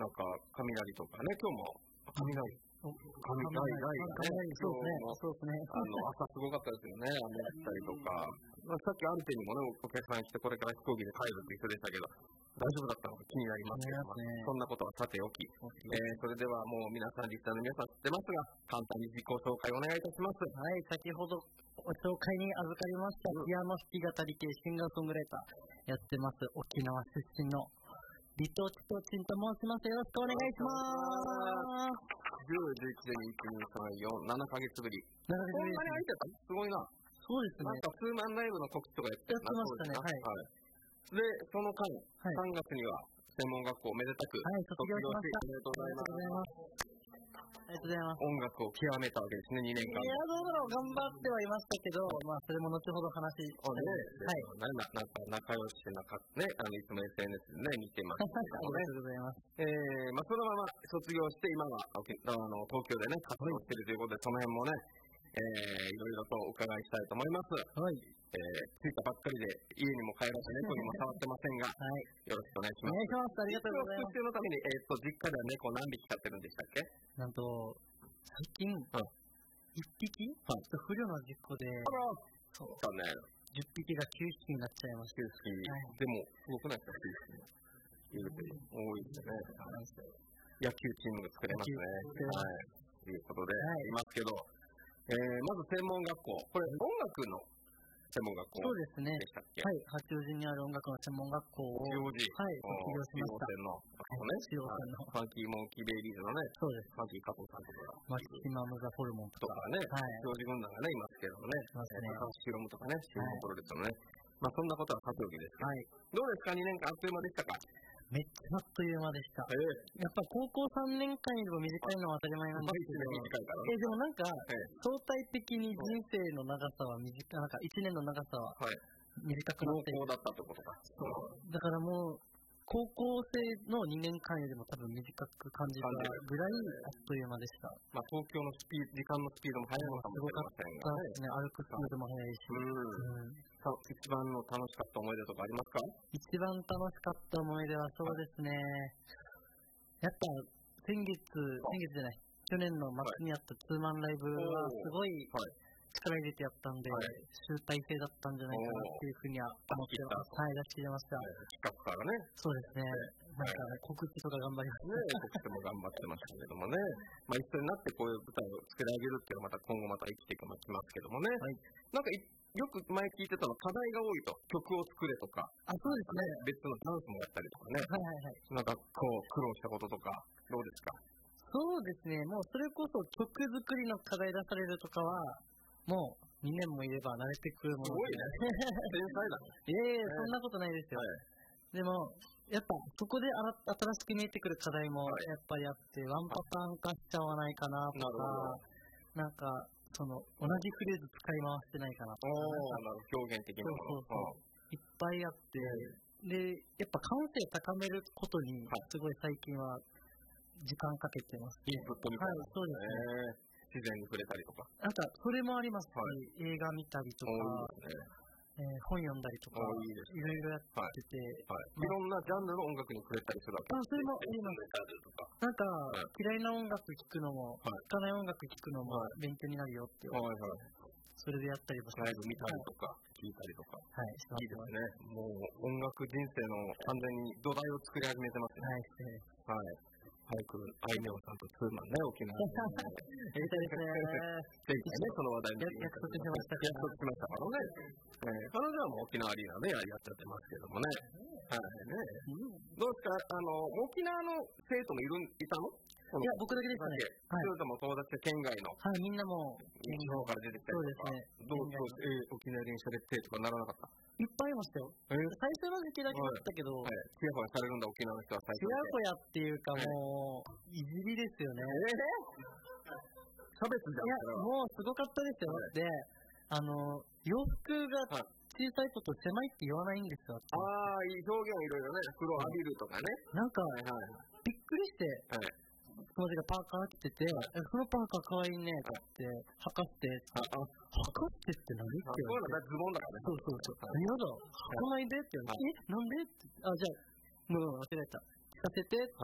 なんか雷とかね、今日も雷そうですね。 朝すごかったですよね、雨だったりとか。さっきアルテにもね、お客さん来てこれから飛行機で帰るって人でしたけど、大丈夫だったのか気になりますけど、そんなことはさておき、それではもう皆さん、リスナーの皆さん知ってますが、簡単に自己紹介お願いいたします。 はい、先ほどご紹介に預かりました、ピアノ弾き語り系シンガーソングライターやってます、沖縄出身のリトチトチンと申します。よろしくお願いします。 10、11、12、3、4、7ヶ月ぶり。 7ヶ月ぶり。 こんなに空いてた？すごいな。 そうですね。 なんかツーマンライブの告知とかやってましたね。はい。 で、その間、3月には専門学校めでたく卒業しました。 おめでとうございます。 ありがとうございます。 音楽を極めたわけですね、2年間。 いや、どうだろう、頑張ってはいましたけど、それも後ほど話したいです。 なんか仲良しね、いつも SNS でね、見てますけどね。 ありがとうございます。 そのまま卒業して、今は東京でね、活動しているということで、その辺もね、いろいろとお伺いしたいと思います。 はい。 着いたばっかりで家にも帰らず猫にも触ってませんが、よろしくお願いします。 お願いします。ありがとうございます。 復習のために、実家では猫何匹飼ってるんでしたっけ？ なんと、最近、1匹不慮の事故で、 そうだね。 10匹が9匹になっちゃいました。 でも、すごくないですか、9匹。多いですね。野球チームが作れますね。ということで、いますけど、まず専門学校。これ、音楽の専門学校でしたっけ？ はい、八王子にある音楽の専門学校を卒業しました。 ファンキーモンキーベイビーズのね、 そうです。 ファンキー加藤さんとか、 マキシマムザホルモンとかね、八王子軍団がね、いますけどね、高橋宏夢とかね、シーモントロですよね。そんなことはさておきですけど、どうですか、2年間あっという間でしたか？ めっちゃあっという間でした。やっぱ高校3年間よりも短いのは当たり前なんですけど、でもなんか、相対的に人生の長さはなんか1年の長さは短くなって濃厚だったってことか。 だからもう、高校生の2年間よりも多分短く感じたぐらいあっという間でした。 東京の時間のスピードも速いのかもしれませんがね。歩くスピードも速いし。 一番の楽しかった思い出とかありますか？ 一番楽しかった思い出はそうですね。やっぱ先月じゃない、去年の末にあったツーマンライブはすごい力入れてやったんで、集大成だったんじゃないかなっていうふうには思ってます。出し切れました。 企画からね。 そうですね。なんか告知とか頑張りますね。告知も頑張ってましたけどもね。一緒になってこういう舞台を作り上げるっていうのは今後また生きていくきますけどもね。なんかよく前聞いてたの課題が多いと、曲を作れとか、 そうですね。 別のダンスもやったりとかね。なんか苦労したこととかどうですか？ そうですね。もうそれこそ曲作りの課題出されるとかはもう2年もいれば慣れてくるもので。 すごいね。天才だね。 そんなことないですよ。でもやっぱそこで新しく見えてくる課題もやっぱりあって、ワンパターン化しちゃわないかなとか、なんか同じフレーズ使い回してないかなとか、 表現的なものいっぱいあって、でやっぱ感性高めることにすごい最近は時間かけてます。 インプットみたいな。 そうですね。 自然に触れたりとか。 なんかそれもありますし、映画見たりとか、本読んだりとか、いろいろやってて、 いろんなジャンルの音楽に触れたりするわけです。それもあります。なんか嫌いな音楽聴くのも、聴かない音楽聴くのも勉強になるよって。それでやったりもライブ見たりとか、聴いたりとか。いいですね。もう音楽人生の完全に土台を作り始めてますね。早くあいみょんさんとツーマンね、沖縄やりたいですね。 前回ね、その話題に約束しましたからね。彼女はもう沖縄アリーナでやっちゃってますけどもね。どうですか、沖縄の生徒もいたの？ いや、僕だけですね。 それとも友達県外の。 みんなも地方から出てきたりとか。どう沖縄弁喋ってとかならなかった？ いっぱいいましたよ。最初の時期だけだったけど、 チヤホヤされるんだ、沖縄の人は最初。 チヤホヤっていうかもう、いじりですよね。 差別じゃん。 もうすごかったですよ。で、洋服が小さいこと狭いって言わないんですよ。 表現いろいろね、風呂浴びるとかね。 なんか、びっくりして、友達がパーカー着てて、そのパーカーかわいいねって履かして、履かしてって何って言われて。 ズボンだからね。 そう。嫌だ、履かないでって言われて、なんでって。じゃあ、もう間違えた。聞かせてって